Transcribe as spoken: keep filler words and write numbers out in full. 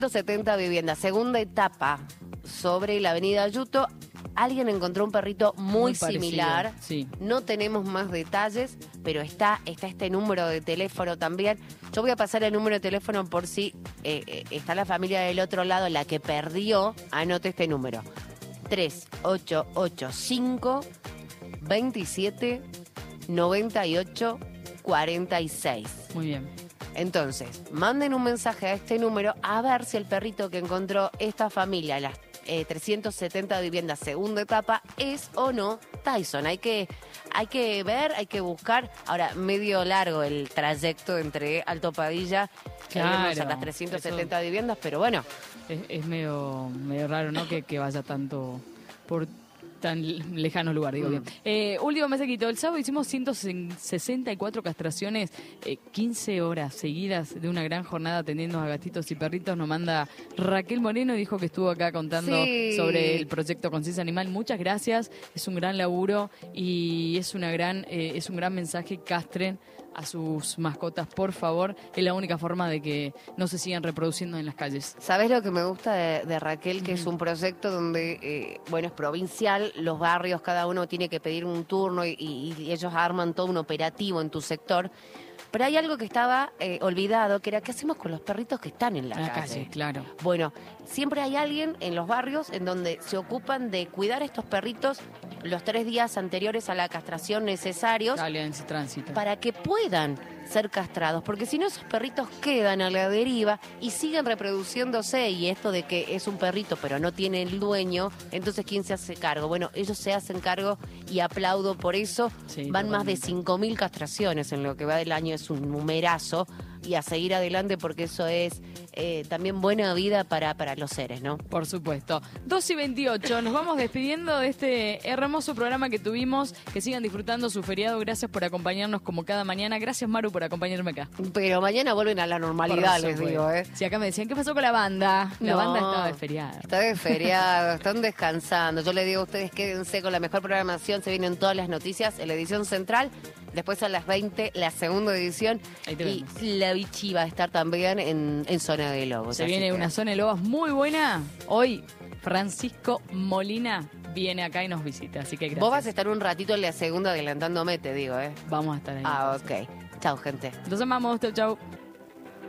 setenta viviendas, segunda etapa sobre la avenida Ayuto. Alguien encontró un perrito muy, Muy parecido, similar. sí. No tenemos más detalles, pero está, está este número de teléfono también. Yo voy a pasar el número de teléfono por si eh, eh, está la familia del otro lado, la que perdió. Anote este número. tres ocho ocho cinco, veintisiete, noventa y ocho, cuarenta y seis. Muy bien. Entonces, manden un mensaje a este número a ver si el perrito que encontró esta familia, las eh, trescientas setenta viviendas segunda etapa, es o no Tyson. Hay que, hay que ver, hay que buscar. Ahora, medio largo el trayecto entre Alto Padilla Claro, a las trescientas setenta viviendas, pero bueno. Es, es medio, medio raro, ¿no? Que, que vaya tanto por tan lejano lugar, digo Mm. bien. Eh, último mensajito. El sábado hicimos ciento sesenta y cuatro castraciones, eh, quince horas seguidas de una gran jornada atendiendo a gatitos y perritos. Nos manda Raquel Moreno, dijo que estuvo acá contando Sí. sobre el proyecto Conciencia Animal. Muchas gracias, es un gran laburo y es una gran, eh, es un gran mensaje. Castren a sus mascotas, por favor. Es la única forma de que no se sigan reproduciendo en las calles. ¿Sabés lo que me gusta de, de Raquel? Que es un proyecto donde, eh, bueno, es provincial, los barrios, cada uno tiene que pedir un turno y, y- y ellos arman todo un operativo en tu sector. Pero hay algo que estaba eh, olvidado, que era ¿qué hacemos con los perritos que están en la, En la calle? calle, claro. Bueno, siempre hay alguien en los barrios en donde se ocupan de cuidar a estos perritos los tres días anteriores a la castración necesarios Dale en ese tránsito. para que puedan ser castrados, porque si no esos perritos quedan a la deriva y siguen reproduciéndose, y esto de que es un perrito pero no tiene el dueño, entonces ¿quién se hace cargo? Bueno, ellos se hacen cargo y aplaudo por eso. Sí, Van más de totalmente. cinco mil castraciones en lo que va del año, es un numerazo, y a seguir adelante porque eso es eh, también buena vida para, para los seres, ¿no? Por supuesto. dos y veintiocho, nos vamos despidiendo de este hermoso programa que tuvimos. Que sigan disfrutando su feriado. Gracias por acompañarnos como cada mañana. Gracias, Maru, por acompañarme acá. Pero mañana vuelven a la normalidad, Por les supuesto. digo, ¿eh? Si acá me decían, ¿qué pasó con la banda? La No, banda estaba de feriado. Está de feriado, están descansando. Yo les digo a ustedes, quédense con la mejor programación. Se vienen todas las noticias en la edición central. Después a las veinte, la segunda edición. Ahí te Y vemos. la bichi va a estar también en, en Zona de Lobos. Se así viene que- una zona de lobas muy buena. Hoy, Francisco Molina viene acá y nos visita. Así que gracias. Vos vas a estar un ratito en la segunda adelantándome, te digo, ¿eh? Vamos a estar ahí. Ah, ok. Chao, gente. Nos amamos. Chau, chau.